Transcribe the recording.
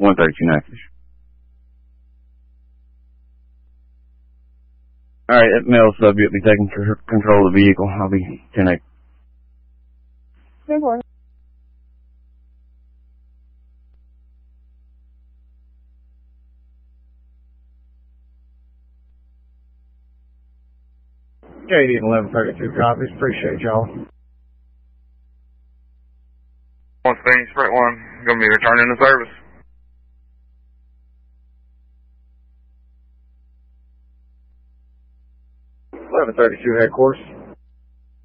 132 Knifefish. Alright, that male sub will be taking control of the vehicle. I'll be 10-8. Good morning. Katie at 1132 copies. Appreciate y'all. 1 Spain, Sprint 1. Going to be returning to service. 1132 headquarters.